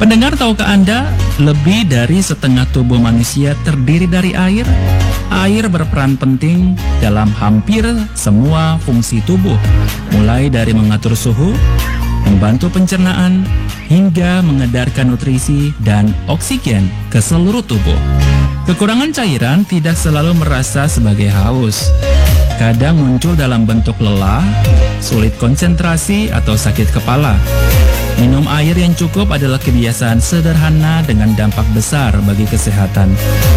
Pendengar, tahukah Anda, lebih dari setengah tubuh manusia terdiri dari air? Air berperan penting dalam hampir semua fungsi tubuh, mulai dari mengatur suhu, membantu pencernaan, hingga mengedarkan nutrisi dan oksigen ke seluruh tubuh. Kekurangan cairan tidak selalu merasa sebagai haus. Kadang muncul dalam bentuk lelah, sulit konsentrasi, atau sakit kepala. Minum air yang cukup adalah kebiasaan sederhana dengan dampak besar bagi kesehatan.